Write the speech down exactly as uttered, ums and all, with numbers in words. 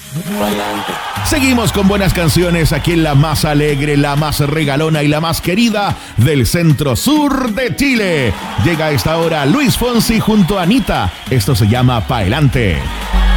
Seguimos con buenas canciones aquí en la más alegre, la más regalona y la más querida del centro sur de Chile. Llega a esta hora Luis Fonsi junto a Anita. Esto se llama Pa'elante.